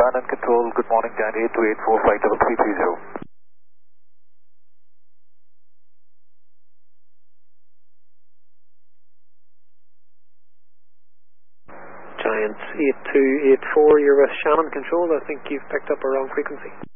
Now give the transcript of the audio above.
Shannon Control, good morning, Giant 8284 flight level 330. Giant 8284, you're with Shannon Control. I think you've picked up a wrong frequency.